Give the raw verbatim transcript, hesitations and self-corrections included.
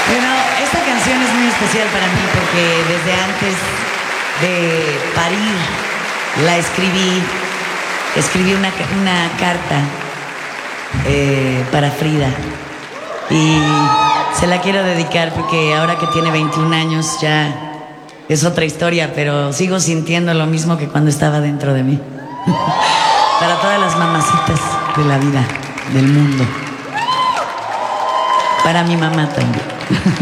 Bueno, esta canción es muy especial para mí porque desde antes de parir la escribí, escribí una, una carta eh, para Frida y se la quiero dedicar porque ahora que tiene veintiún años ya es otra historia, pero sigo sintiendo lo mismo que cuando estaba dentro de mí. Para todas las mamacitas de la vida, del mundo. Para mi mamá también.